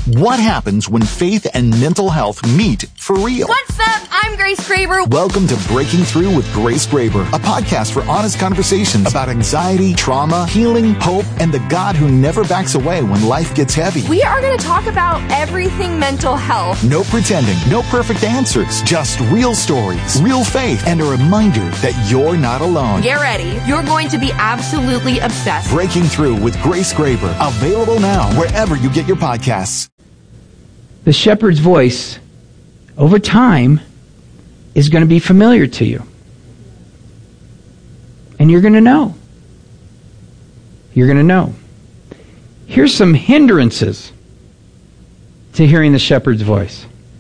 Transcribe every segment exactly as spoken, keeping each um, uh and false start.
What happens when faith and mental health meet for real? What's up? I'm Grace Graber. Welcome to Breaking Through with Grace Graber, a podcast for honest conversations about anxiety, trauma, healing, hope, and the God who never backs away when life gets heavy. We are going to talk about everything mental health. No pretending, no perfect answers, just real stories, real faith, and a reminder that you're not alone. Get ready. You're going to be absolutely obsessed. Breaking Through with Grace Graber, available now wherever you get your podcasts. The shepherd's voice, over time, is going to be familiar to you. And you're going to know. You're going to know. Here's some hindrances to hearing the shepherd's voice.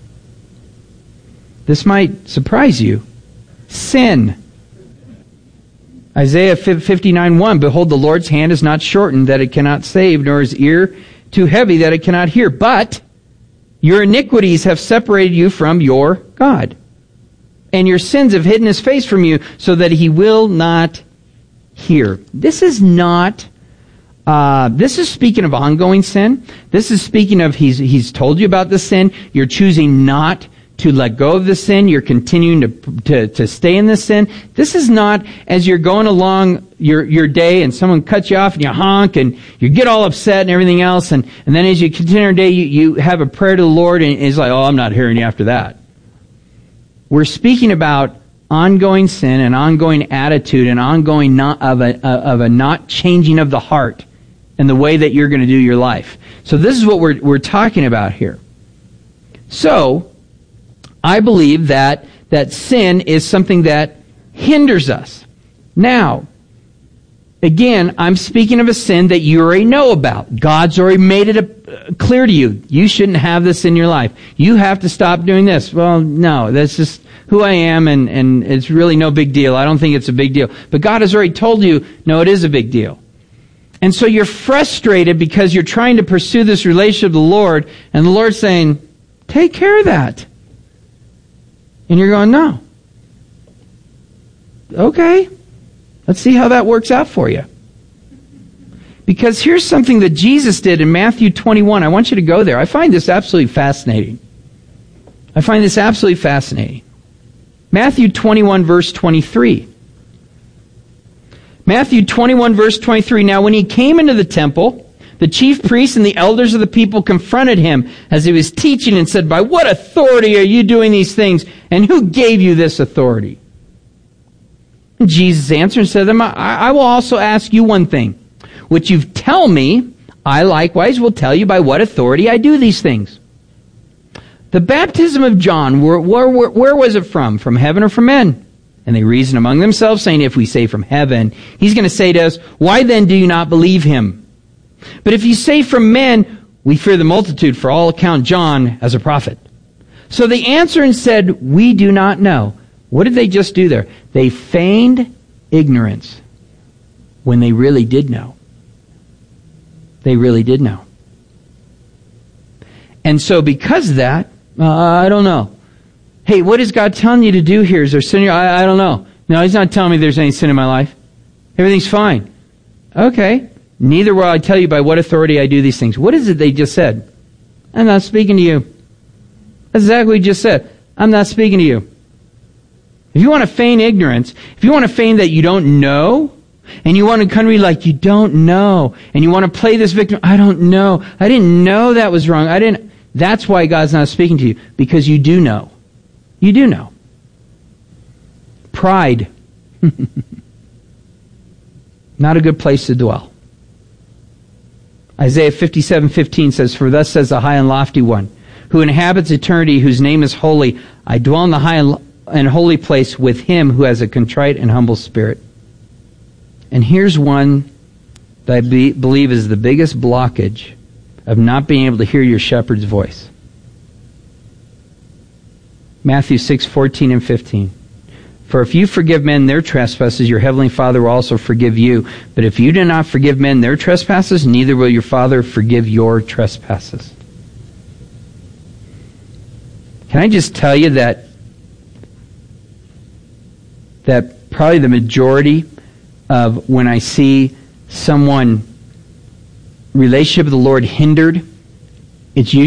This might surprise you. Sin. Isaiah fifty-nine one, behold, the Lord's hand is not shortened that it cannot save, nor his ear too heavy that it cannot hear. But your iniquities have separated you from your God, and your sins have hidden his face from you so that he will not hear. This is not, uh, this is speaking of ongoing sin. This is speaking of he's, he's told you about the sin. You're choosing not to let go of the sin. You're continuing to, to, to stay in the sin. This is not as you're going along your, your day and someone cuts you off and you honk and you get all upset and everything else. And, and then as you continue your day, you, you have a prayer to the Lord and it's like, oh, I'm not hearing you after that. We're speaking about ongoing sin and ongoing attitude and ongoing not of a, of a not changing of the heart and the way that you're going to do your life. So this is what we're, we're talking about here. So, I believe that, that sin is something that hinders us. Now, again, I'm speaking of a sin that you already know about. God's already made it a, uh, clear to you. You shouldn't have this in your life. You have to stop doing this. Well, no, that's just who I am, and, and it's really no big deal. I don't think it's a big deal. But God has already told you, no, it is a big deal. And so you're frustrated because you're trying to pursue this relationship with the Lord, and the Lord's saying, take care of that. And you're going, no. Okay. Let's see how that works out for you. Because here's something that Jesus did in Matthew twenty-one. I want you to go there. I find this absolutely fascinating. I find this absolutely fascinating. Matthew twenty-one, verse twenty-three. Matthew twenty-one, verse twenty-three. Now when he came into the temple, the chief priests and the elders of the people confronted him as he was teaching and said, by what authority are you doing these things? And who gave you this authority? And Jesus answered and said to them, I, I will also ask you one thing, which you tell me, I likewise will tell you by what authority I do these things. The baptism of John, where, where, where, where was it from? From heaven or from men? And they reasoned among themselves, saying, if we say from heaven, he's going to say to us, why then do you not believe him? But if you say from men, we fear the multitude, for all account John as a prophet. So they answered and said, we do not know. What did they just do there? They feigned ignorance when they really did know. They really did know. And so because of that, uh, I don't know. Hey, what is God telling you to do here? Is there sin in your I, I don't know. No, he's not telling me there's any sin in my life. Everything's fine. Okay. Neither will I tell you by what authority I do these things. What is it they just said? I'm not speaking to you. That's exactly what he just said. I'm not speaking to you. If you want to feign ignorance, if you want to feign that you don't know, and you want to kind of be like, you don't know, and you want to play this victim, I don't know. I didn't know that was wrong. I didn't. That's why God's not speaking to you, because you do know. You do know. Pride. Not a good place to dwell. Isaiah fifty-seven fifteen says, for thus says the high and lofty one, who inhabits eternity, whose name is holy. I dwell in the high and holy place with him who has a contrite and humble spirit. And here's one that I be, believe is the biggest blockage of not being able to hear your shepherd's voice. Matthew six fourteen and fifteen. For if you forgive men their trespasses, your heavenly Father will also forgive you. But if you do not forgive men their trespasses, neither will your Father forgive your trespasses. Can I just tell you that that probably the majority of when I see someone relationship with the Lord hindered, it's usually